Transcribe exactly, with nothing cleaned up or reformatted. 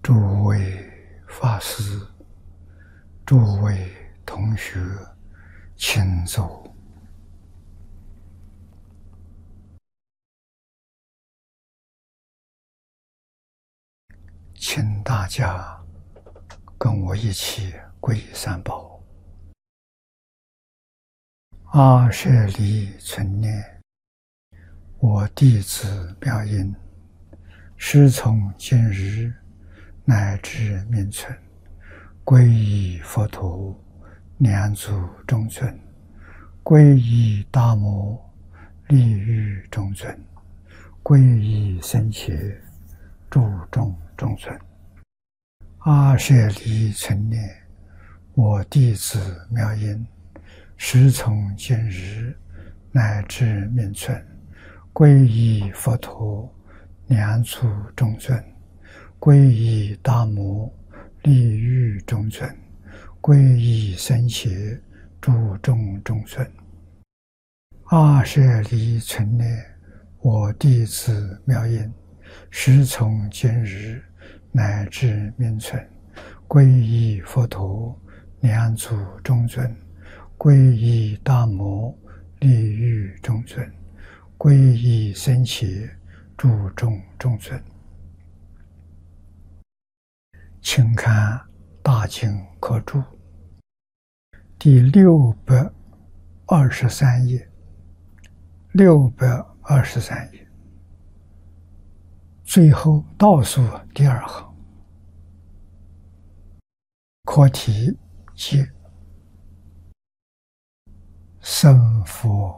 诸位法师、诸位同学，请坐。请大家跟我一起皈依三宝。阿舍离存念，我弟子妙音，师从今日乃至命存，皈依佛陀，两足中尊；皈依大摩，利欲中尊；皈依僧伽，注重中尊。阿舍离存念，我弟子妙音，师从今日乃至命存，皈依佛陀，两足中尊；皈依大摩，利欲中尊；皈依僧伽，注重中尊。阿舍离存念，我弟子妙音，师从今日乃至命存，皈依佛陀，两足中尊；皈依大摩，利欲中尊；皈依僧伽，注重中尊。请看大经科注第六百二十三页，六百二十三页最后倒数第二行，课题解僧佛